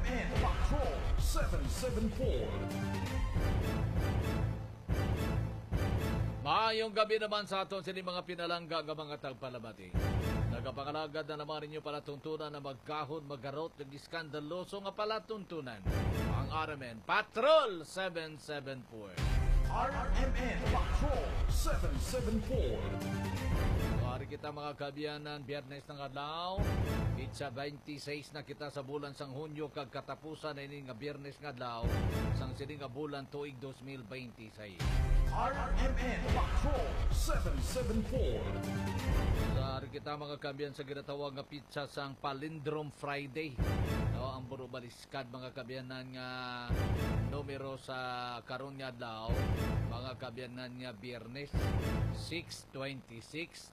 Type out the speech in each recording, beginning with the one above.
RMN Patrol 774. Maayong gabi naman sa aton sini mga pinalangga nga mga tagpalamati. Nagapangalagad na naman ninyo palatuntunan na magkahon, magarot, nag-iskandaloso nga palatuntunan. Ang RMN Patrol 774. RMN Patrol 774. Hari kita mga kabiyanan, Biyernes ng adlaw, Pitsa 26 na kita sa bulan sang Hunyo kag katapusan na ini nga Biyernes nga adlaw sang sini nga bulan tuig 2026. RMN Patrol 774. Hari kita mga kabiyan sa ginatawag nga pitsa sang Palindrome Friday. Ang buro baliskad mga kabiyanan nga numero sa karon nga adlaw, mga kabiyanan nga Biyernes 6/26/26.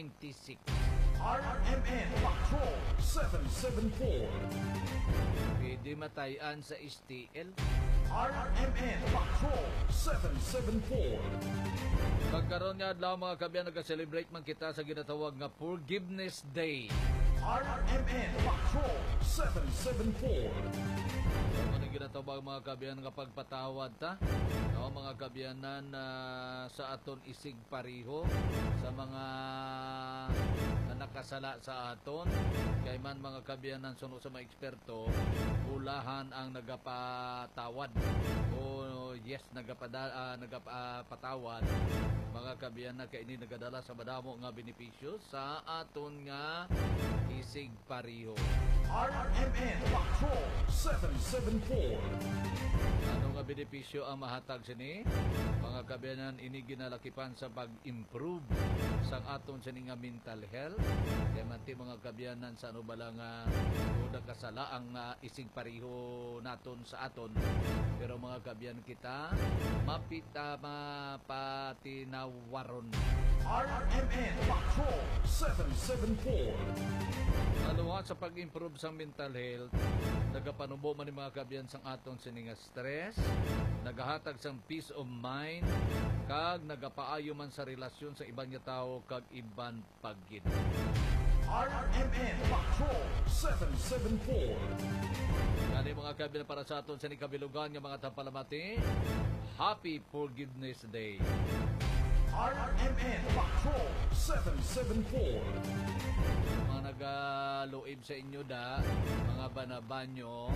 RMN Patrol 774. Pwede matayan sa STL. RMN Patrol 774. Pagkaroon nga adlaw mga kabiyan, nag-celebrate man kita sa ginatawag nga Forgiveness Day. RMN Patrol 774. Ano ginatawag mga kabiyan nga pagpatawad ta? Mga kabiyanan sa aton isig pariho sa mga nakasala sa aton, kay man mga kabiyanan suno sa mga eksperto, ulahan ang nagapatawad o nagapatawad mga kabiyanan, kay ini nagadala sa madamo nga benepisyo sa aton nga isig pariho. RMN Patrol 774. Ano nga benepisyo ang mahatag sini? Mga kabiyanan, ini ginalakipan sa pag-improve sa aton sini nga mental health. Kaya manti mga kabiyanan sa ano bala nga kasala ang isig pariho naton sa aton. Pero mga kabiyan kita mapita mapatinawaron. RMN Patrol 774. Aluhat sa pag-improve sa mental health, nagapanubo man ni mga kabiyan sang aton sini nga stress, nagahatag sang peace of mind, kag nagapaayo man sa relasyon sa ibang nga tao kag iban paggid. RMN Patrol 774. Kani mga kabiyan para sa aton sini kabilugan nga mga tapalamati, Happy Forgiveness Day. RMN Patrol 774. Mga nagaluib sa inyo mga banabanyo,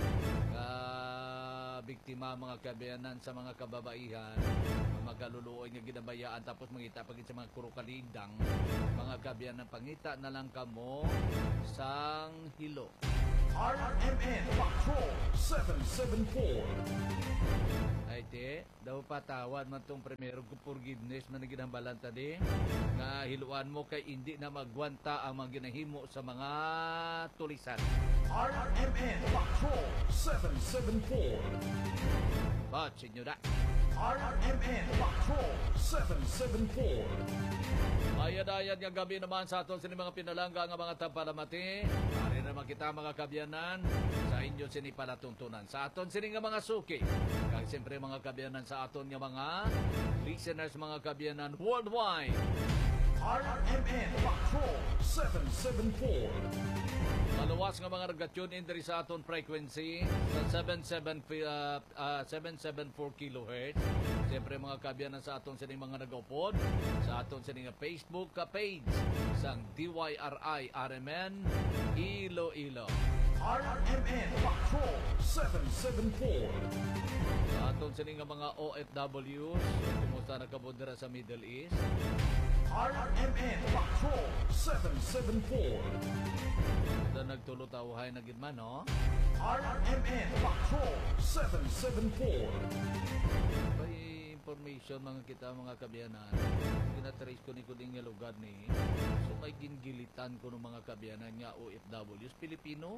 biktima mga kabiyanan sa mga kababaihan, magaluluoy nga ginabayaan tapos mangita pagit sa mga kurukalidang, mga kabiyanan pangita na lang kamo sang hilo. RMN Patrol 774. Ay te, daw patawad man tong primero forgiveness man ginambalan tadi nga hiluan mo kay hindi na magwanta ang mga ginahimo sa mga tulisan. RMN Patrol 774. But senyora, RMN Patrol 774. ayad-ayad nga gabi naman sa aton sini mga pinalangga nga mga tapalamati. Ari naman kita mga kabyanan sa inyo sini palatuntunan. Sa aton sini nga mga suki. Kag siyempre mga kabyanan sa aton nga mga listeners mga kabyanan worldwide. RMN Patrol 774. Maluwas nga mga nag-tune in diri sa aton frequency sa 774 kHz. Siyempre mga kabyanan sa aton sining mga nag-upod sa aton sining Facebook page sang DYRI RMN Iloilo. RMN Patrol 774. Sa aton sining mga OFWs kumusta nakabudra sa Middle East. RMN Patrol 774. Na nagtulutawahay na gid man, no? RMN Patrol 774. By information mga kita mga kabiyanan, ginatrace ko ni kuding nga lugar ni, so may gingilitan ko ng mga kabiyanan nga OFWs Pilipino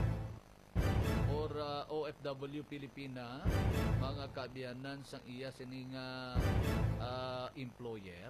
or OFW Pilipina, mga kabiyanan sang iya sining employer.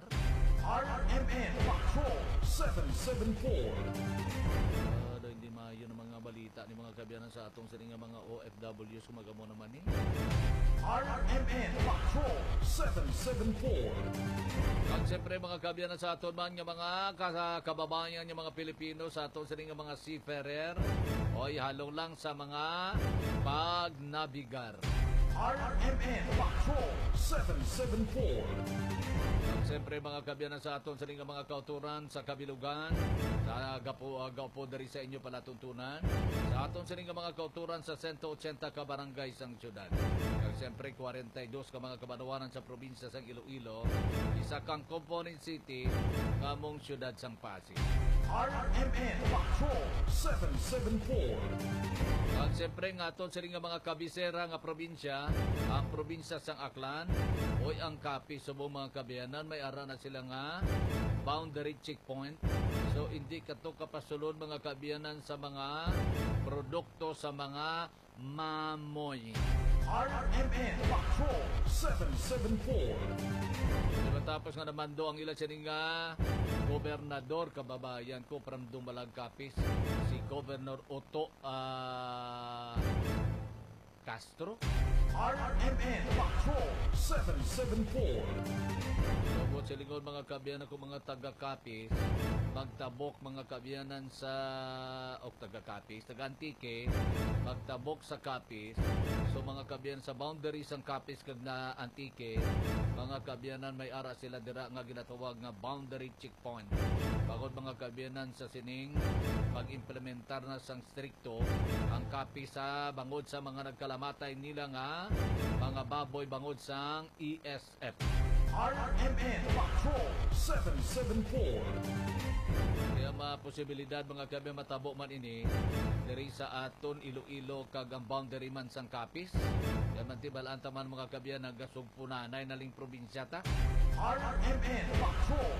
RMN Patrol 774. Hindi mayo ng mga balita balita ni mga kabyanan sa atong sining nga mga OFWs kumagamo naman ni. RMN Patrol 774. At siyempre mga kabyanan sa aton man nga mga kababayan nga mga Pilipino sa aton sining nga mga seafarer oy halong lang sa mga pagnabigar. RMN Patrol 774. Siyempre mga kabyanan sa aton sa mga kauturan sa kabilugan sa gapo dari sa inyo palatuntunan sa aton sa mga kauturan sa 180 ka barangay sang syudad. Kag siyempre 42 ka mga kabanawanan sa probinsya sang Iloilo, isa kang component city kamong syudad sang Pasig. RMN Patrol 774. At siyempre nga aton sa mga kabisera nga probinsya, ang probinsya sang Aklan oy ang Capiz subong mga kabyanan may ara na sila nga boundary checkpoint. So hindi kato kapasulod mga kabyanan sa mga produkto sa mga mamoy. RMN Patrol 774. Tapos nga naman do ang ila sining nga gobernador kababayan ko from Dumalag Capiz, si Governor Otto Castro. RMN Patrol 774. Subot sa lingkod mga kabyanan ko mga taga-Capiz, magtabok mga kabyanan sa taga-Capiz, taga-Antique, magtabok sa Capiz. So mga kabyanan sa boundaries ang Capiz kag na Antique, mga kabyanan may ara sila dira nga ginatawag nga boundary checkpoint. Bagod mga kabyanan sa sining pag-implementar na sang strikto ang Capiz sa bangod sa mga nagkalamatay nila nga mga baboy bangod sang ESF. RMN Patrol 774. Kaya posibilidad mga kabi matabo man ini diri sa aton Iloilo kag ang boundary man sang Capiz. Kaya man tibalaan taman mga kabiyan nagasugpunanay na ling probinsya ta. RMN Patrol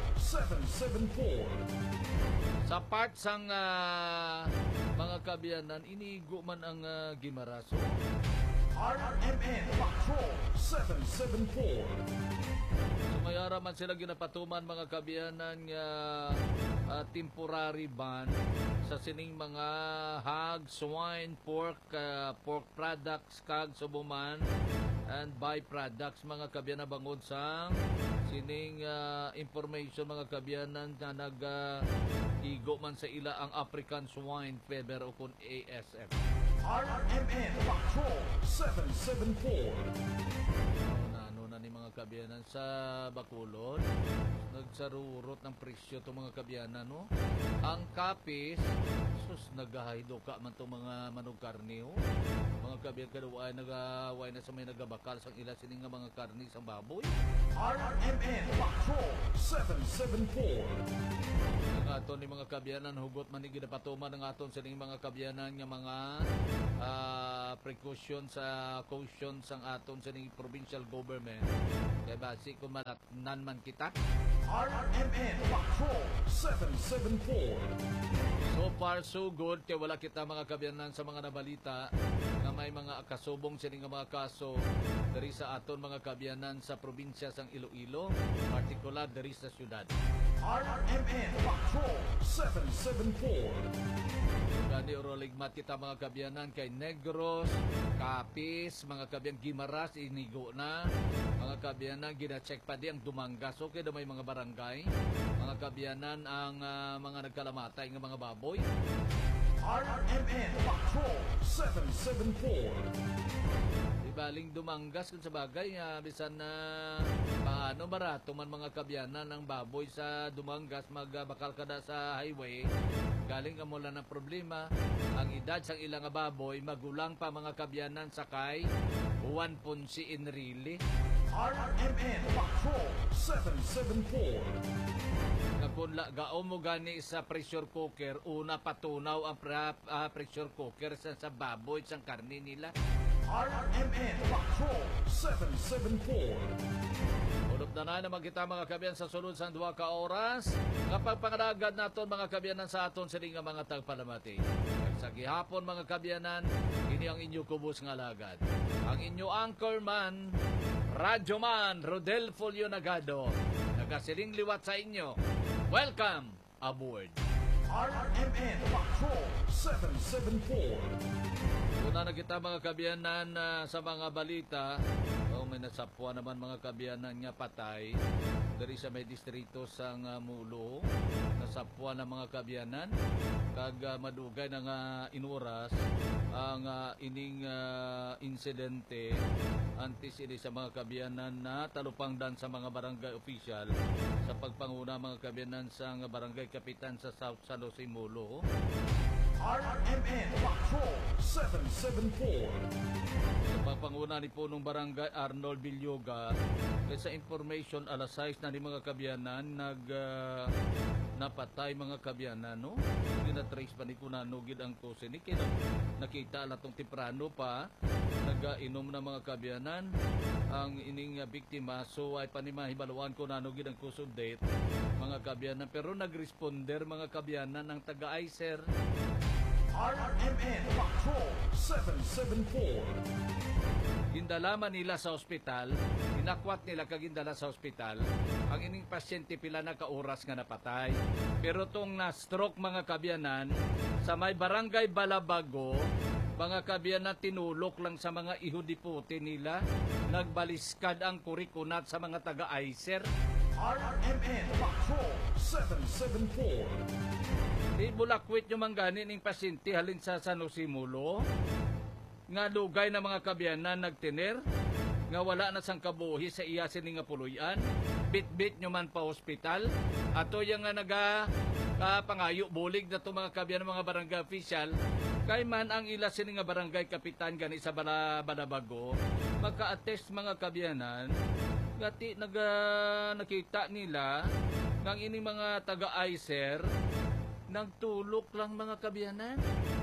774. Sa part sang mga kabiyanan inigo man ang Gimaraso. RMN Patrol 774. Sumayara man sila ginapatuman mga kabiyanan nga temporary ban sa sining mga hog, swine, pork products kag subuman and byproducts mga kabiyanan bangod sang sining information mga kabiyanan na igo man sa ila ang African swine fever o kun ASF. RMN Patrol 774. Ano na ni mga kabiyanan sa Bacolod nagsarurot ng presyo to mga kabiyanan no. Ang Capiz sus nagahaydo ka man to mga manug karne ho. Mga kabiyan kaduay nagaway na sa may nagabakal sang ila sining nga mga karne sa baboy. RMN Patrol 774. Ang aton ni mga kabyanan hugot man ni ginapatuman ang aton sining mga kabyanan nga mga precaution sa caution sang aton sining provincial government. Kaya basi kung manatnan man kita. RMN Patrol 774. So far so good kaya wala kita mga kabyanan sa mga nabalita na may mga kasubong sining nga mga kaso diri sa aton mga kabyanan sa probinsya sang Iloilo, partikular diri sa syudad. RMN Patrol 774. Gani oroligmat kita mga kabyanan kay Negros, Capiz, mga kabyan Gimaras, inigo na. Mga kabyanan, gina-check pa di ang Dumangas. Okay na may mga barangay. Mga kabyanan, ang mga nagkalamatay ng mga baboy. RMN Patrol 774. Baling Dumangas kung sa bagay bisan na paano barato man mga kabyanan ng baboy sa Dumangas magbakal kada sa highway galing ka mula ng problema ang edad sang ilang baboy magulang pa mga kabyanan sakay Juan Ponce Enrile. RMN Patrol 774. Nakunla gaon mo gani sa pressure cooker una patunaw ang pressure cooker sa baboy sang karne nila. RMN Patrol 774. Ulog na naman kita mga kabyan sa sunod sa 2 ka oras. Kapag pangalagad naton mga kabyanan sa aton sining nga mga tagpalamati. Sa gihapon mga kabyanan, ini ang inyo kubos nga lagad. Ang inyo anchorman, Radyoman Rodelfo Leonagado. Nagasiling liwat sa inyo. Welcome aboard. RMN Patrol 774. Una na kita mga kabiyanan sa mga balita. May nasapwa naman mga kabiyanan nga patay dari sa may distrito sa Mulo. Nasapwa na mga kabiyanan kag madugay na nga inuras ang ining insidente antes ini sa mga kabiyanan na talupangdan sa mga barangay official sa pagpanguna mga kabiyanan sa barangay kapitan sa South San Jose Mulo. RMN Patrol 774. Sa pagpanguna ni punong barangay Arnold Villoga, sa information alas 6 na ni mga kabyanan napatay mga kabyanan, no? Hindi na trace pa ni kunanugid ang kusin. Kaya nakita alatong temprano pa nag-inom na mga kabyanan ang ining biktima. So ay panimahibaluan kunanugid ang kusod date mga kabyanan, pero nagresponder mga kabyanan ng taga-ICER. RMN Patrol 774. Gindalaman nila sa ospital, inakwat nila kagindala sa ospital, ang ining pasyente pila na kauras nga napatay. Pero tong na-stroke mga kabyanan, sa may barangay Balabago, mga kabyanan tinulok lang sa mga ihodipote nila, nagbaliskad ang kurikunat sa mga taga-ICER. RMN Patrol 774. Di bulakwit yung mangganin ng pasyente halin sa San Jose Mulo, nga lugay na mga kabyanan nagtiner, nga wala na sang kabuhi sa iya sining nga puluyan, bit-bit nyo man pa ospital, ato yung nga pangayo bulig na to mga kabyanan mga barangay official, kay man ang ila sining nga barangay kapitan gani sa Balabago, magka-attest mga kabyanan, gati nakita nila, ng ining mga taga-ICER, nagtulok lang mga kabyanan.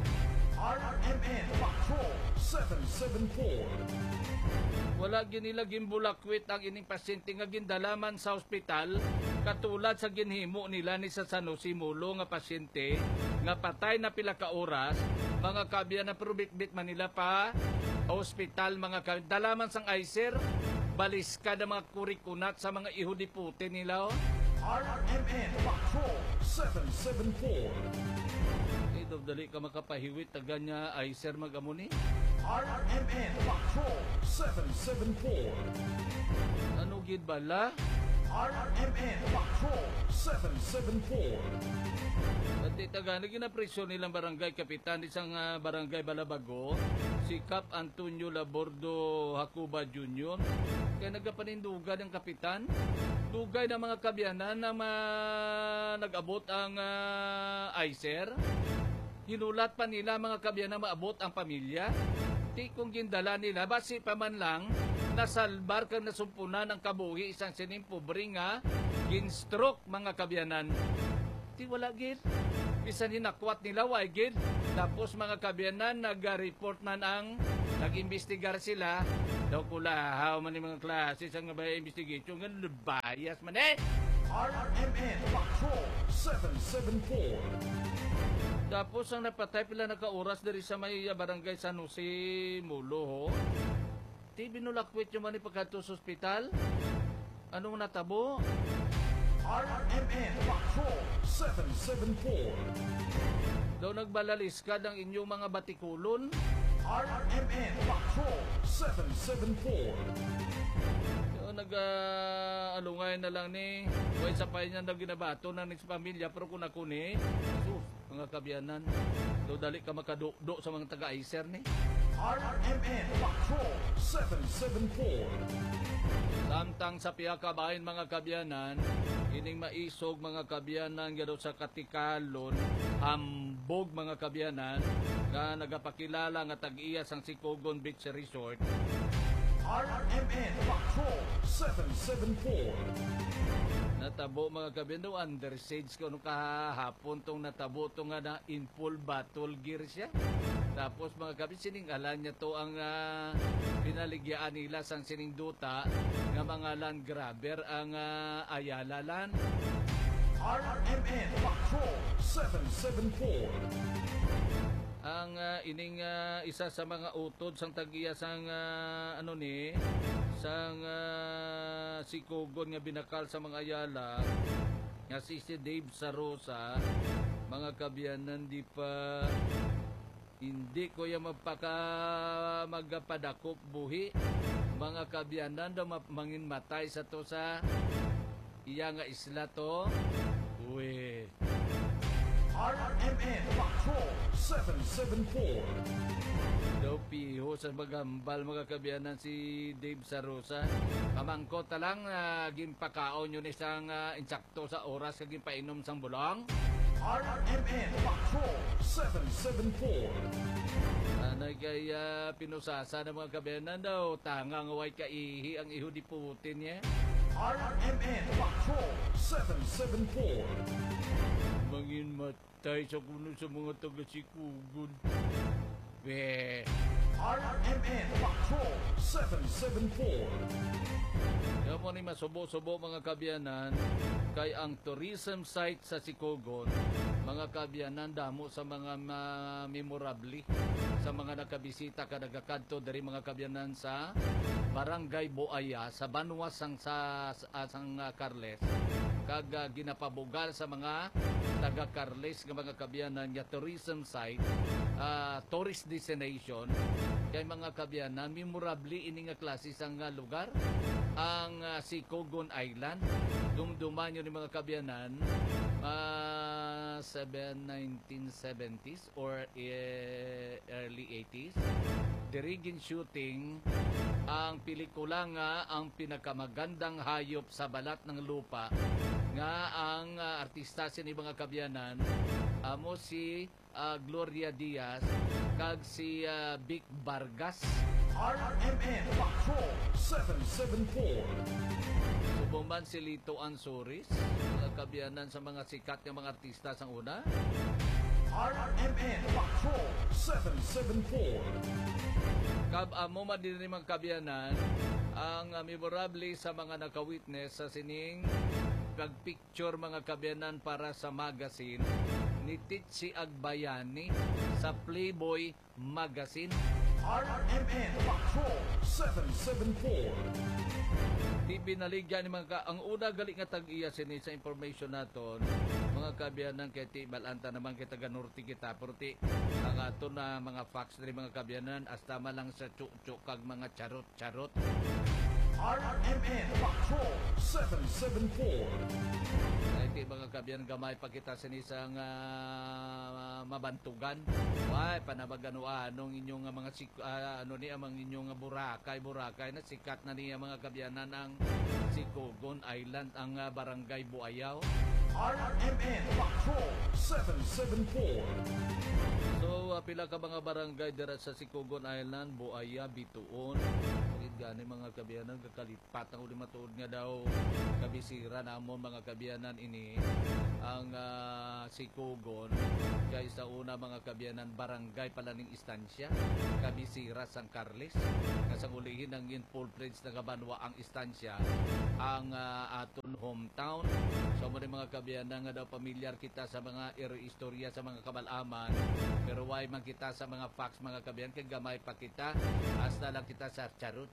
RMN Patrol 774. Wala ginila gimbulakwit ang ining pasyente nga gindalaman sa ospital katulad sa ginhimo nila ni sa San Jose Mulo nga pasyente nga patay na pila ka oras mga kabyanan, pero bit-bit man nila pa ospital mga kabyanan. Dalaman sang ICER, baliskad ang mga kurikunat sa mga ihodipote nila. RMN Patrol 774. Ito dali ka makapahiwit taga niya ICER magamuni. RMN Patrol 774. Ano gid bala? RMN Patrol 774. Pati taga ginapresyon nilang barangay kapitan isang barangay Balabago, si Cap Antonio Labordo Hacuba Jr. Kaya nagapanindugan ang kapitan. Dugay ng mga kabyanan na nag-abot ang ICER. Hinulat pa nila mga kabyanan maabot ang pamilya. Di kung gindala nila, basi pa man lang nasalbar kang nasumpunan ang kabuhi isang sining pobre nga gin-stroke mga kabyanan. Di wala gid. Bisan hinakwat nila, why gid. Tapos mga kabyanan, nag-report man ang nag-imbestigar sila. Daw kulahaw man yung mga klase sa nga ba investigation, nga bias man RMN Patrol 774. Tapos ang napatay pila nakauras dari sa may barangay San Jose Mulo, ho. Di binulakwit yung man pagkato sa ospital. Anong natabo? RMN Patrol 774. Daw nagbalaliskad ang inyong mga batikulon. RMN Patrol 774. Nag-alungay na lang ni Way sa pay niya na ginabato na sa pamilya, pero kung ako ni mga kabyanan, daw dali ka makadukdo sa mga taga-ICER ni. RMN Patrol 774. Samtang sa piyakabahin mga kabyanan, ining maisog mga kabyanan gado sa Katikalon, hambog mga kabyanan, nga nagapakilala nga tag-iya sang Sikogon Beach Resort. RMN Patrol 774. Natabo mga kabyanan, undersage ko nung kahapon tong natabo tong nga na in full battle gear siya. Tapos mga kabyanan, sining alam niya to ang pinaligyaan nila sang sining duta nga mga land grabber ang Ayala Land. RMN Patrol 774. Ang ining isa sa mga utod sang tagiya sang sang Sikogon nga binakal sa mga Ayala nga si Dave Sarosa mga kabyanan, hindi ko yung magpadakop buhi. Mga kabyanan daw mangin matay sa to sa iya nga isla to. Uy. RMN Patrol 774. Daw piho sa magambal mga kabyanan si Dave Sarosa. Kamangko talang gimpakaon yun isang insakto sa oras kag gimpainom sang bulong. RMN Patrol 774. Anay kaya pinusasa ng mga kabyanan daw tangang way kaihi ang iho di Putin niya. RMN Patrol 774. Mangin matay sa kuno sa mga taga-Sikugon. RMN Patrol 774. Kaya mo ni masubo-subo mga kabyanan kay ang tourism site sa Sikugon, mga kabyanan damo sa mga memorable sa mga nakabisita kada nagakadto diri mga kabyanan sa Barangay Buaya sa Banwa sang Carles kag ginapabugal sa mga taga Carles nga mga kabyanan nga tourism site, tourist destination kay mga kabyanan memorable ini nga klase sang lugar ang Sikugon Island. Dumduman yun ni mga kabyanan 1970s or early 80s. Dirigin shooting ang pelikula nga ang pinakamagandang hayop sa balat ng lupa nga ang artista sini mga kabyanan amo si Gloria Diaz kag si Vic Vargas. RMN Patrol 774. Subuman si Lito Ansuris, mga kabyanan sa mga sikat ng mga artista sang una. RMN Patrol 774. Amo man din mga kabyanan ang memorable sa mga naka-witness sa sining picture mga kabyanan para sa magazine ni Titsi Agbayani sa Playboy magazine. RMN Patrol 774. Di binaligyan ni mga ang una gali nga tag-iya sini sa information naton mga kabyanan kay ti balanta naman kay taga norte kita porti ang ato na mga facts diri mga kabyanan hasta malang sa tsu kag mga charot-charot. RMN Patrol 774. Ay ti mga kabyanan gamay pa kita sini sa mabantugan. Why panabagan anong inyong mga ano ni amang inyong burakay na sikat na niya mga kabyanan ang Sikugon Island ang Barangay Buayaw. RMN Patrol 774. So pila ka mga barangay dira sa Sikugon Island, Buaya, Bituon. Gani mga kabyanan kakalipat ang uli matuod nga daw kabisira namon mga kabyanan ini ang Sikugon kay sa una mga kabyanan barangay pala ning istansya kabisira sang Carles nga sang ulihin ang in full pledge na Banwa ang istansya ang aton hometown. So mo mga kabyanan nga daw pamilyar kita sa mga istorya sa mga kabalaman pero why man kita sa mga facts mga kabyanan kay gamay pa kita hasta lang kita sa charot.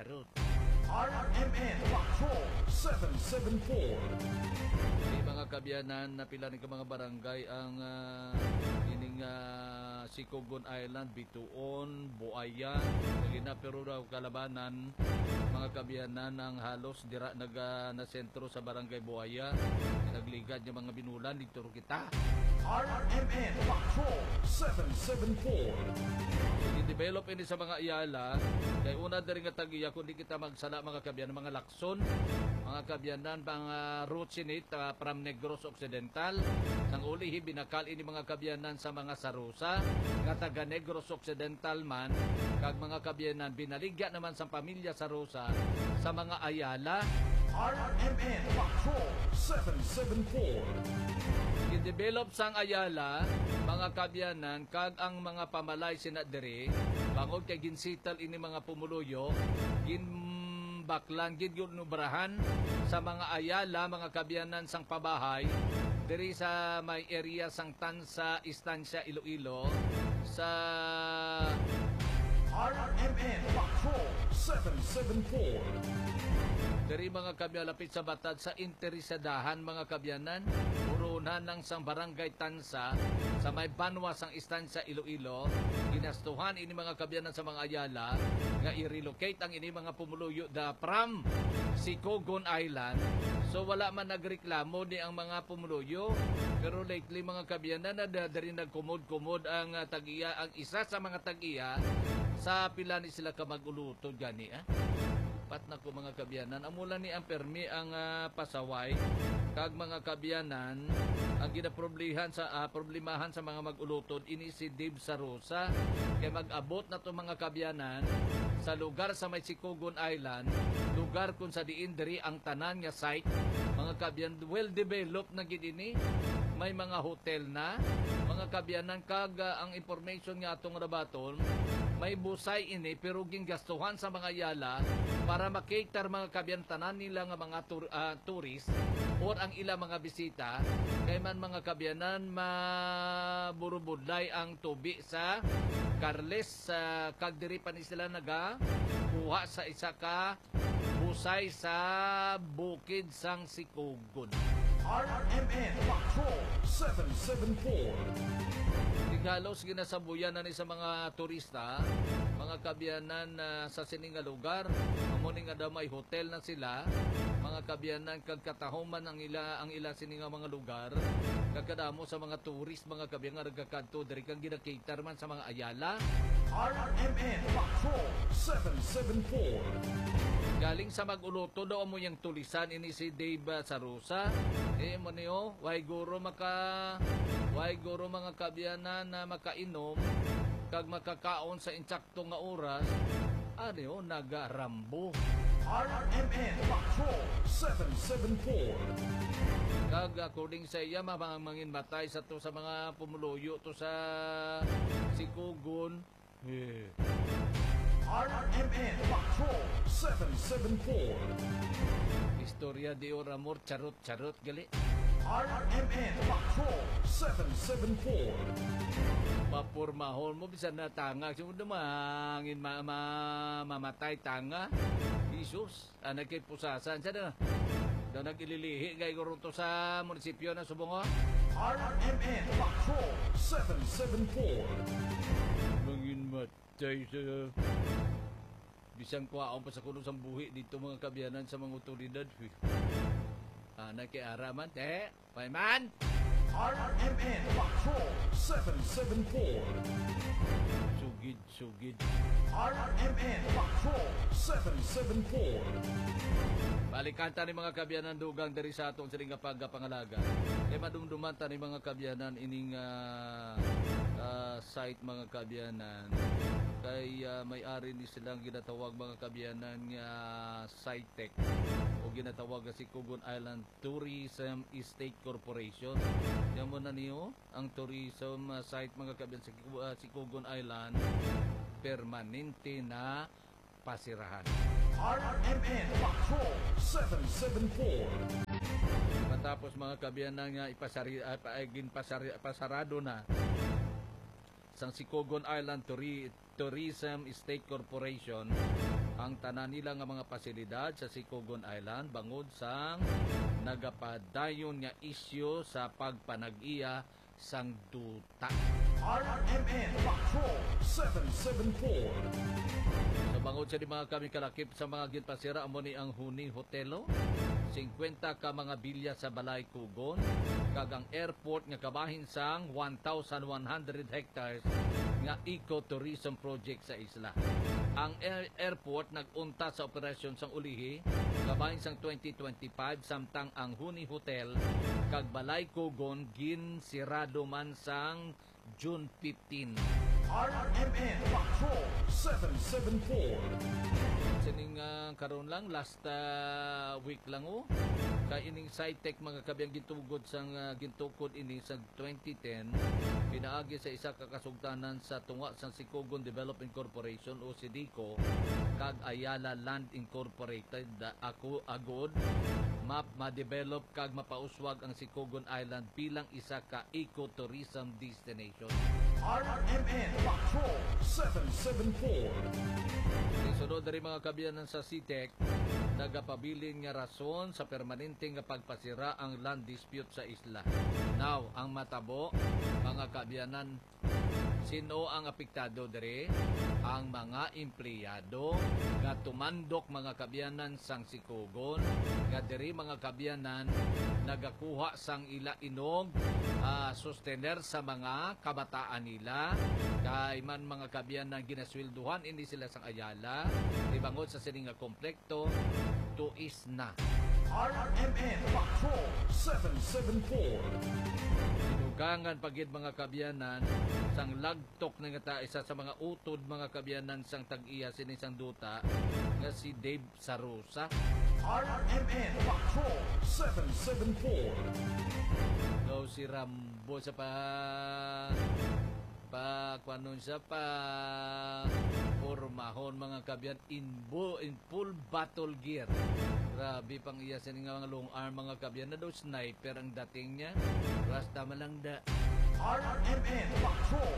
RMN Patrol 774. Di mga kabyanan na pila ni mga barangay ang ining Sikugon Island, Bituon, Buaya, na pero daw kalabanan mga kabyanan ang halos dira na sentro sa barangay Buaya nagligad yung mga binulan dito kita. RMN Patrol 774. I-develop ini sa mga iyala kay una diri nga tagiya kundi kita magsala mga kabyanan mga lakson mga kabyanan mga routes ini from Negros Occidental sang ulihi binakal ini mga kabyanan sa mga Sarusa nga taga Negros Occidental man kag mga kabyanan binaligya naman sa pamilya Sarusa sa mga Ayala. RMN Patrol 774. I-develop sang Ayala mga kabyanan kag ang mga pamalay sina diri bangod kay ginsital ini mga pumuluyo ginbaklan ginubrahan sa mga Ayala mga kabyanan sang pabahay diri sa may area sang Tansa Istansya Iloilo sa RMN Patrol 774. diri mga kabyanan lapit sa batad sa interesadahan mga kabyanan puro ginapunan ng sang barangay Tansa sa may Banwa sang istansya Iloilo. Ginastuhan ini mga kabyanan sa mga Ayala nga i-relocate ang ini mga pumuluyo da from Sicogon Island. So wala man nagreklamo ni ang mga pumuluyo, pero lately mga kabyanan na dari nagkumod-kumod ang tag-iya, ang isa sa mga tag-iya sa pila ni sila ka mag-uluto gani pat na ko mga kabyanan. Amula ni ang permi ang pasaway kag mga kabyanan ang ginaproblemahan sa mga mag-ulutod ini si Dave Sarosa kay mag-abot na to mga kabyanan sa lugar sa may Sicogon Island, lugar kung sa diin diri ang tanan nga site mga kabyan well developed na gid ini, may mga hotel na mga kabyanan kag ang information nga atong rabaton may busay ini pero ginggastuhan sa mga Ayala para makater mga kabyantanan nila nga mga tourist or ang ilang mga bisita kay man mga kabyanan maburubudlay ang tubi sa Carles kag diri pa ni sila kuha sa isa ka busay sa bukid sang Sicogon. RMN Patrol 774. Tigalos ginasabuyan na ni sa mga turista, mga kabyanan sa sininga lugar, amuning nga daw may hotel na sila, mga kabyanan kag katahuman ang ila sininga mga lugar, kagkadamo sa mga turist, mga kabyanan nagkakadto diri kang ginakater man sa mga Ayala. RMN Patrol 774. Galing sa mag-uluto daw mo yung tulisan ini si Dave Sarosa. Mo niyo, way guro mga kabyanan na makainom kag makakaon sa insakto nga oras. Ano nagarambo. RMN Patrol 774. Kag according sa iya mangin matay sa to sa mga pumuluyo to sa Sicogon. RMN Patrol 774. Istorya di oramor charot gali. RMN Patrol 774. Mapurmahon mo bisan na tanga sumunod mangin mamatay tanga. Jesus, anak kay pusasan sa na. Daw nagililihi kay gurunto sa munisipyo ng Subongo. RMN Patrol 774. Mangin matay sa bisang kuwaon pa sa kuno sang buhi dito mga kabyanan sa mga otoridad. Anak kay araman payman. RMN Patrol 774. Sugid. RMN Patrol 774. Balikanta ni mga kabyanan dugang dari sa atong sining pagpangalaga. Kay madumduman ta ni mga kabyanan ining site mga kabyanan. Kay may-ari ni silang ginatawag mga kabyanan nga SciTech o ginatawag nga Sicogon Island Tourism Estate Corporation. Yan mo na niyo ang tourism site mga kabyanan sa Sicogon Island permanente na pasirahan. RMN Patrol 774. Matapos mga kabyanan nga pasarado na sang Sicogon Island Tourism Estate Corporation ang tanan nila nga mga pasilidad sa Sicogon Island bangod sang nagapadayon nga isyu sa pagpanag-iya sang duta. RMN Patrol 774. Sa bangod sa di mga kami kalakip sa mga ginpasira amo ni ang Huni Hotelo, 50 ka mga bilya sa Balay Kugon, kag ang airport nga kabahin sang 1,100 hectares nga eco-tourism project sa isla. Ang airport nag-unta sa operasyon sang ulihi kabahin sang 2025 samtang ang Huni Hotel kag Balay Kugon ginsirado man sang June 15. RMN Patrol 774. Sining karon lang last week lang kay ining SciTech mga kabiyang gitugod sang gintukod ini sa 2010 pinaagi sa isa ka kasugtanan sa tunga sang Sicogon Development Corporation o SIDICO kag Ayala Land Incorporated ako agod ma-develop kag mapauswag ang Sicogon Island bilang isa ka eco-tourism destination. RMN Patrol 774. Sunod dari mga kabiyanan sa SciTech nagapabilin nga rason sa permanente nga pagpasira ang land dispute sa isla. Now, ang matabo, mga kaabyanan, sino ang apektado dere? Ang mga empleyado nga tumandok mga kaabyanan sang sikugon, nga diri mga kaabyanan nagakuha sang ila inog sustener sa mga kabataan nila, kay man mga kaabyanan ginaswelduhan hindi sila sang ayala, ibangod sa sining nga komplekto tuis na. RMN Patrol 774. Sinugangan pagid mga kaabyanan sang lagtok na nga isa sa mga utod mga kaabyanan sang tag-iya sining sang duta nga si Dave Sarusa. RMN Patrol 774. Daw si Rambo sa kwanon siya pa pormahon mga kaabyan in full battle gear. Grabe pang iya sa nga mga long arm mga kaabyan na daw sniper ang dating niya. Rasta malangda. RMN Patrol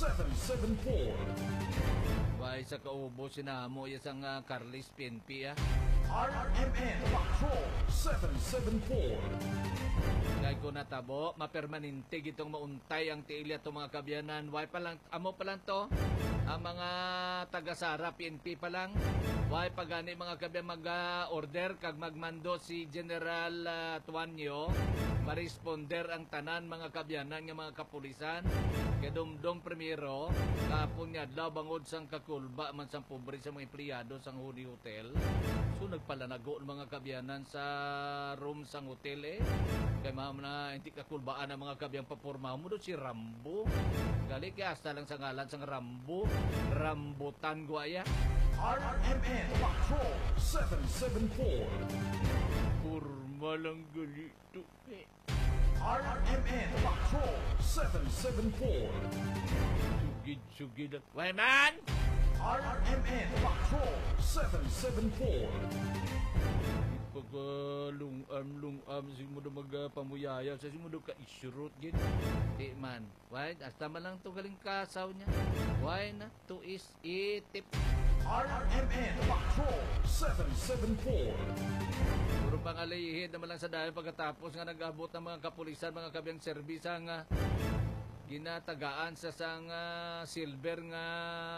774. Why sa kaubo sinamo iya sang Carlis PNP RMN Patrol 774. Kaya ko natabo, mapermanente gitong mauntay ang tiilya to mga kaabyanan. Why pa lang, amo pa lang to, ang mga taga-Sara, PNP pa lang. Why pa gani mga kaabyanan mag-order kag magmando si General Tuanyo, ma-responder ang tanan mga kaabyanan nga mga kapulisan. Kaya dumdong primero, kapon niya adlaw bangod sang kakulba man sang pobre sa mga empleyado sang Hudi Hotel. So nagpalanago mga kaabyanan sa room sang hotel kay ma'am na hindi kakulbaan ang mga kabyang paporma mo doon si Rambo. Gali kaya hasta lang sa ngalan sang Rambo. Rambutan guaya. RMN Patrol 774. Porma lang gali to. RMN Patrol 774. Sugid. Why man? RMN Patrol 774. Pagka-lung-arm si mo magpamuyaya sa si mo ka isurot gid. Di man. Why? Hasta man lang to galing kasaw niya. Why na? To is itip. RMN Patrol 774. Puro pang alayhid naman lang sa dahil pagkatapos nga nag-abot ng mga kapulisan, mga kabyang serbisa nga ginatagaan sa sang silver nga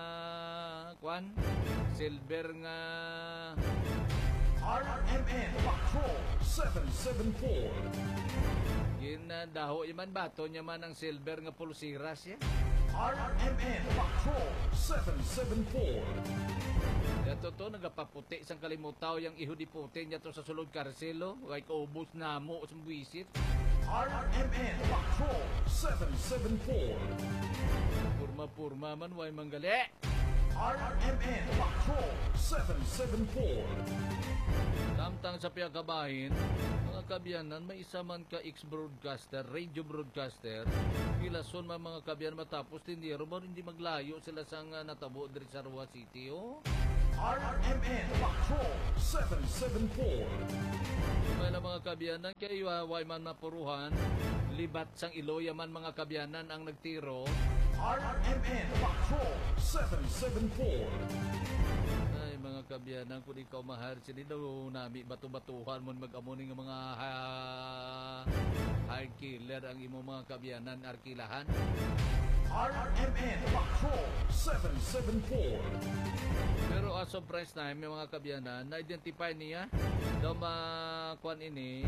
RMN Patrol 774. ginadaho yaman bato niya man ang silver nga pulsiras ya. RMN Patrol 774. Dato to nagapaputi sang kalimutaw yang iho di puti niya to sa sulod karselo. Way kaubos na mo sa buwisit. RMN Patrol 774. Purma man way manggali. RMN Patrol 774. Tamtang sa piyakabahin, mga kabyanan, may isa man ka ex-broadcaster, radio broadcaster, ilason man mga kabyan matapos tindero, ba hindi maglayo sila sang natabo diri sa Rua City, oh? RMN Patrol 774. May na mga kabyanan, kaya way man mapuruhan, libat sang Iloya man mga kabyanan ang nagtiro. RMN Patrol 774. Ay, mga kabyanan, kung ikaw mahal, sila daw nami batu-batuhan mo mag-amuning mga hard killer ang imo mga kabyanan arkilahan. RMN Patrol 774. Pero as of price time, may mga kabyanan, na-identify niya daw makuan ini,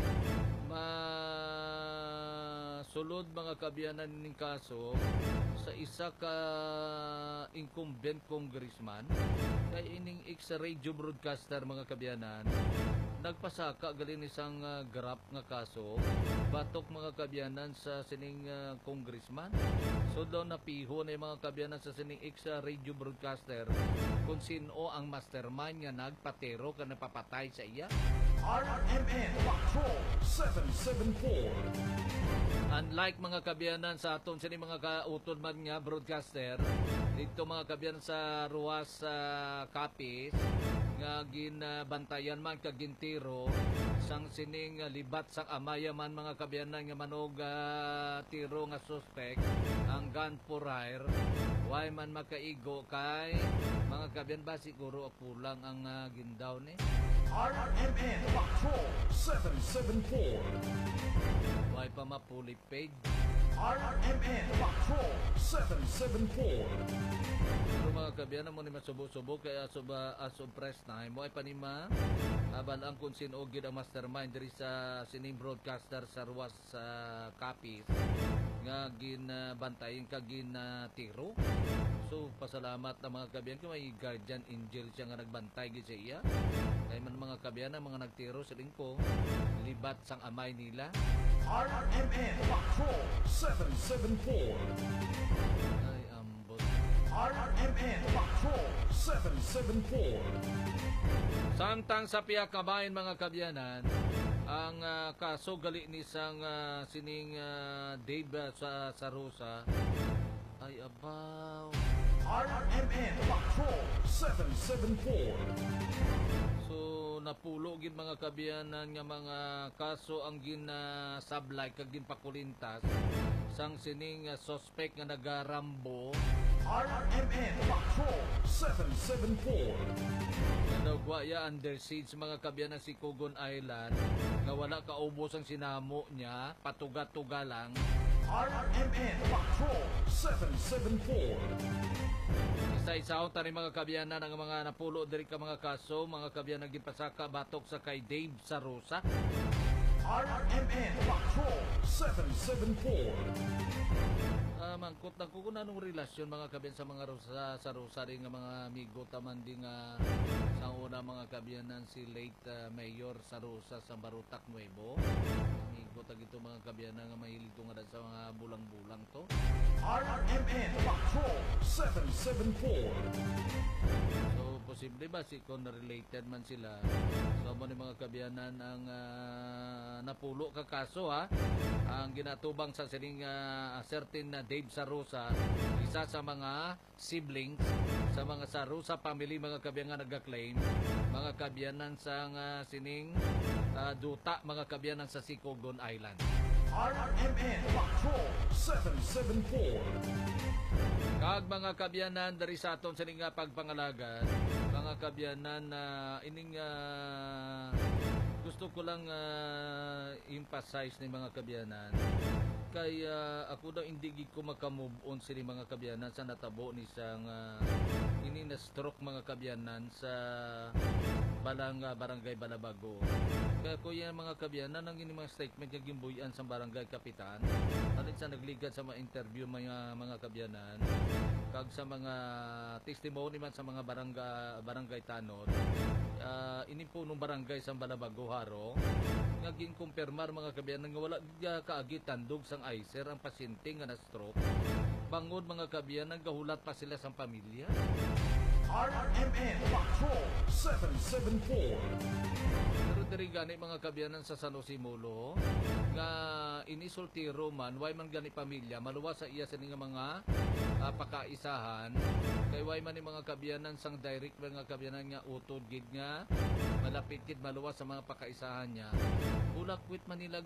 masulod mga kabyanan ning kaso sa isa ka incumbent congressman kay ining ex-radio broadcaster mga kabyanan nagpasaka galin isang grab nga kaso batok mga kabyanan sa sining congressman. So daw napiho na yung mga kabyanan sa sining ex-radio broadcaster kung sino ang mastermind nga nagpatero ka napapatay sa iya. RMN Patrol 774. Unlike mga kabyanan sa aton sining mga kautod man nga broadcaster dito mga kabyanan sa Ruas Capiz nga ginabantayan man kag gintiro sang sining libat sang amaya man mga kabyanan nga manog tiro nga suspect ang gun for hire why man makaigo kay mga kabyan ba siguro kulang ang gindaw ni RMN Patrol 774. why pa mapuli paid RMN Patrol 774. pero mga kabyan mo ni masubo-subo kaya asob press time mo ay panima abal ang kung sino gid ang mastermind diri sa sining broadcaster sa ruwas sa Capiz nga ginbantayin ka tiro. So pasalamat na mga kabyan kay may guardian angel siya nga nagbantay gid sa iya. Kay man mga kabyan ang mga nagtiro sa lingko libat sang amay nila. RMN Patrol 774. Ay ambot. RMN Patrol 774. Samtang sa piyak kabayan mga kabyanan ang kaso gali ni sang sining Dave sa Sarusa ay abaw. RMN Patrol 774. So napulo gid mga kabyanan nga mga kaso ang ginasablay kag ginpakulintas sang sining suspect nga nagarambo RMN Patrol 774. nadawgwa ya under siege mga kabyanan si Cogon Island nga wala kaubos ang sinamo niya patuga-tuga lang. RMN Patrol 774. Isa-isaw tani mga kabyanan ang mga napulo diri ka mga kaso mga kabyanan gipasaka batok sa kay Dave Sarusa. RMN Patrol 774. Mangkot na kung anong relasyon mga kabyan sa mga sa Rosary nga mga amigo taman di nga sa una mga kabyanan si late Mayor Sarusa sa Barutak Nuevo. Amigo tag ito mga kabyanan nga mahilig to nga sa mga bulang-bulang to. RMN Patrol 774. So posible ba si kung related man sila so mo ni mga kabyanan ang napulo ka kaso ang ginatubang sa sining certain na Dave Sarusa isa sa mga siblings sa mga Sarusa family mga kabyanan nagka-claim mga kabyanan sa sining duta mga kabyanan sa Sicogon Island. RMN Patrol 774. Kag mga kabyanan dari sa aton sa nga pagpangalagan mga kabyanan na ining gusto ko lang emphasize ni mga kabyanan kay ako daw hindi gid ko maka-move on sini mga kabyanan sa natabo ni sang ini na stroke mga kabyanan sa barangay Balabago. Kaya ko yan mga kabyanan ang ini mga statement nga gimbuyan sa barangay kapitan alit sa nagligad sa mga interview mga kabyanan kag sa mga testimony man sa mga barangay tanod ini po nung barangay sa Balabago haro nga ginkumpirmar mga kabyanan nga wala kaagi tandog sang ICER ang pasyente nga na stroke bangod mga kabyanan gahulat pa sila sa pamilya. RMN Patrol 774. Pero diri gani mga kabyanan sa San Jose Molo nga inisultiro man way man gani pamilya maluwas sa iya sa mga pakaisahan kay way man ni mga kabyanan sang direct mga kabyanan nga utod gid nga malapit gid maluwas sa mga pakaisahan niya bulakwit man nila